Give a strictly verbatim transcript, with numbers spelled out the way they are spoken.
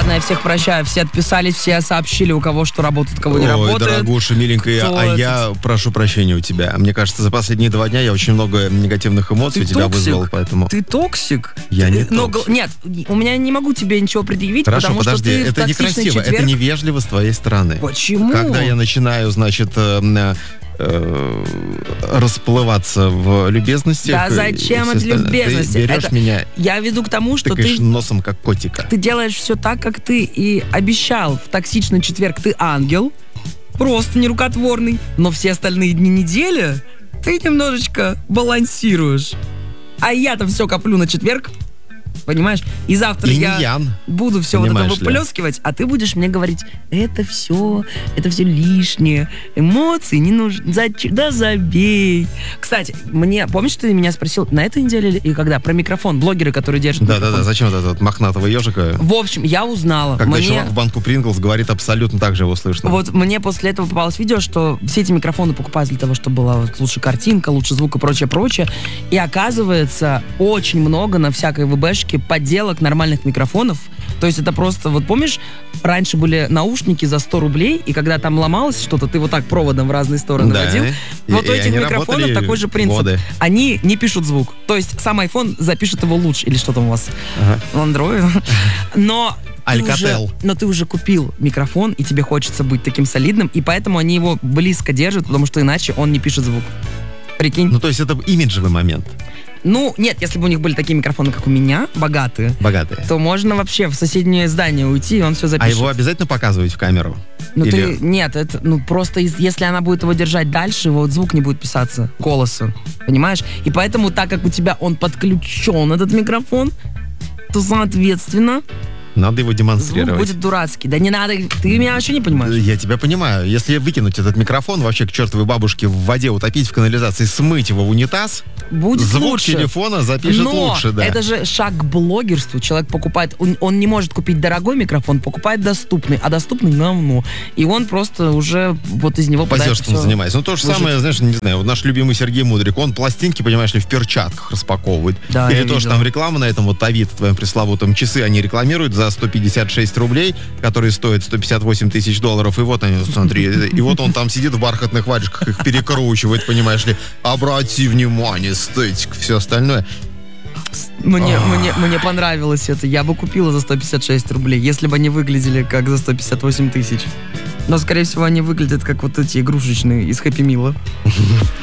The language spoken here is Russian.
ладно, я всех прощаю. Все отписались, все сообщили, у кого что работает, у кого не Ой, работает. Ой, дорогуша, миленькая, Кто а этот? я прошу прощения у тебя. Мне кажется, за последние два дня я очень много негативных эмоций Ты у тебя токсик? вызвал, поэтому... Ты токсик? Я не Но, токсик. Нет, у меня не могу тебе ничего предъявить, Хорошо, потому подожди, что ты это в токсичный некрасиво, четверг... это невежливо с твоей стороны. Почему? Когда я начинаю, значит, э, э, расплываться в любезностях... Да зачем это это любезности? Ты берешь Это... меня, Я веду к тому, что тыкаешь ты... носом, как котика. Ты делаешь все так, как ты и обещал. В токсичный четверг ты ангел, просто нерукотворный, но все остальные дни недели ты немножечко балансируешь. А я-то все коплю на четверг, понимаешь? И завтра я Инь-ян, буду все вот это понимаешь ли? выплескивать, а ты будешь мне говорить, это все, это все лишнее, эмоции не нужны, Зач- да забей. Кстати, мне, помнишь, ты меня спросил на этой неделе и когда? Про микрофон, блогеры, которые держат микрофон. Да-да-да, зачем вот этот мохнатого ежика? В общем, я узнала. Когда мне... чувак в банку Принглс говорит, абсолютно так же его слышно. Вот мне после этого попалось видео, что все эти микрофоны покупают для того, чтобы была вот лучше картинка, лучше звук и прочее, прочее. И оказывается, очень много на всякой ВБшке подделок нормальных микрофонов. То есть это просто, вот помнишь, раньше были наушники за сто рублей, и когда там ломалось что-то, ты вот так проводом в разные стороны Да, водил. и- Вот и у этих они микрофонов работали такой же принцип. годы. Они не пишут звук. То есть сам iPhone запишет его лучше. Или что там у вас? Ага. Android. Но ты, Alcatel. уже, но ты уже купил микрофон, и тебе хочется быть таким солидным, и поэтому они его близко держат, потому что иначе он не пишет звук. Прикинь? Ну, то есть это имиджевый момент. Ну, нет, если бы у них были такие микрофоны, как у меня, богатые, Богатые. то можно вообще в соседнее здание уйти, и он все А запишет. его обязательно показывать в камеру? Ну, Или- ты, нет, это, ну, просто из- если она будет его держать дальше, его звук не будет писаться голоса, понимаешь? И поэтому, так как у тебя он подключен, этот микрофон, то, соответственно, Надо его звук демонстрировать. будет дурацкий. Да не надо, ты меня вообще не понимаешь. Я тебя понимаю. Если выкинуть этот микрофон вообще к чертовой бабушке в воде, утопить в канализации, смыть его в унитаз, Будет звук лучше. телефона запишет Но лучше, да. это же шаг к блогерству. Человек покупает, он, он не может купить дорогой микрофон, покупает доступный, а доступный говно. И он просто уже вот из него пытается Позерством всё занимается. Ну, то же выжить. самое, знаешь, не знаю, вот наш любимый Сергей Мудрик, он пластинки, понимаешь ли, в перчатках распаковывает. Да, Или я то, что видел. там реклама на этом вот Авито, твоем пресловутом, часы они рекламируют за сто пятьдесят шесть рублей, которые стоят сто пятьдесят восемь тысяч долларов, и вот они, смотри, и вот он там сидит в бархатных варежках, их перекручивает, понимаешь ли, обрати внимание, эстетика, все остальное. Мне, мне, мне понравилось это. Я бы купила за сто пятьдесят шесть рублей, если бы они выглядели как за сто пятьдесят восемь тысяч. Но, скорее всего, они выглядят как вот эти игрушечные из Хэппи Мила.